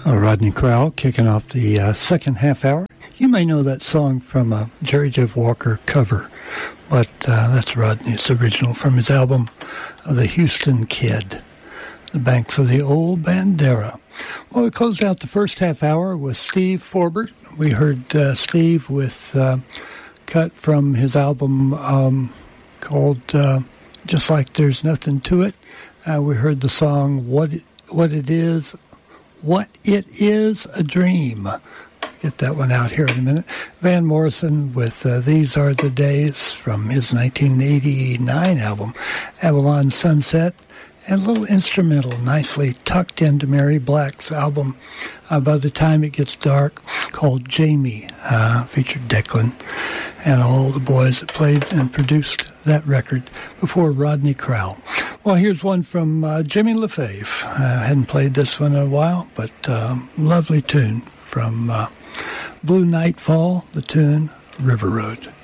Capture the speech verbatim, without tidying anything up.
Uh, Rodney Crowell kicking off the uh, second half hour. You may know that song from a Jerry Jeff Walker cover, but uh, that's Rodney's original from his album, uh, The Houston Kid, The Banks of the Old Bandera. Well, we closed out the first half hour with Steve Forbert. We heard uh, Steve with uh, cut from his album um, called uh, Just Like There's Nothing to It. Uh, we heard the song What It, What It Is, What It Is a Dream. Get that one out here in a minute. Van Morrison with uh, These Are the Days from his nineteen eighty-nine album, Avalon Sunset, and a little instrumental nicely tucked into Mary Black's album, uh, By the Time It Gets Dark, called Jamie, uh, featured Declan and all the boys that played and produced that record before Rodney Crowell. Well, here's one from uh, Jimmy LaFave. I uh, hadn't played this one in a while, but uh, lovely tune from uh, Blue Nightfall, the tune River Road.